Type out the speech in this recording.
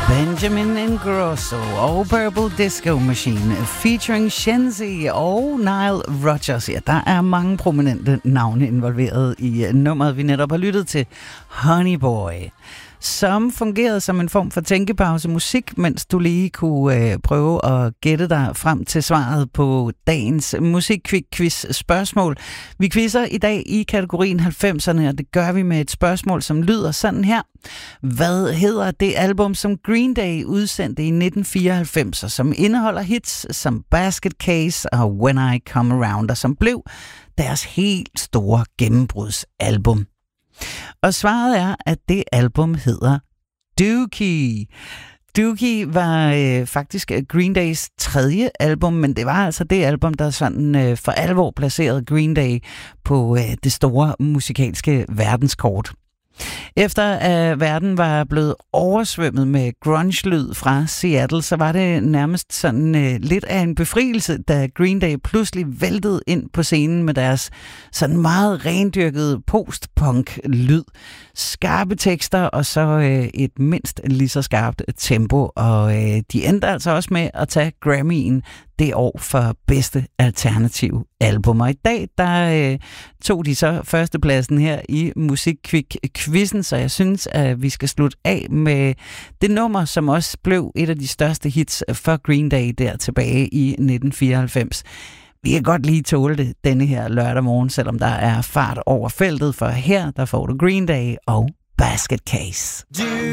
Benjamin Ingrosso og Purple Disco Machine featuring Shenzi og Nile Rodgers. Ja, der er mange prominente navne involveret i nummeret, vi netop har lyttet til, Honey Boy, som fungerede som en form for tænkepause musik, mens du lige kunne prøve at gætte dig frem til svaret på dagens musikquiz spørgsmål. Vi quizzer i dag i kategorien 90'erne, og det gør vi med et spørgsmål, som lyder sådan her. Hvad hedder det album, som Green Day udsendte i 1994, og som indeholder hits som Basket Case og When I Come Around, og som blev deres helt store gennembrudsalbum? Og svaret er, at det album hedder Dookie. Dookie var faktisk Green Days tredje album, men det var altså det album, der sådan for alvor placerede Green Day på det store musikalske verdenskort. Efter at verden var blevet oversvømmet med grunge-lyd fra Seattle, så var det nærmest sådan lidt af en befrielse, da Green Day pludselig væltede ind på scenen med deres sådan meget rendyrkede post-punk-lyd. Skarpe tekster og så et mindst lige så skarpt tempo, og de endte altså også med at tage Grammy'en det år for bedste alternative album. Og i dag, der tog de så førstepladsen her i Musikquiz-quizzen, så jeg synes, at vi skal slutte af med det nummer, som også blev et af de største hits for Green Day der tilbage i 1994. Vi kan godt lige tåle det denne her lørdag morgen, selvom der er fart over feltet, for her, der får du Green Day og Basket Case.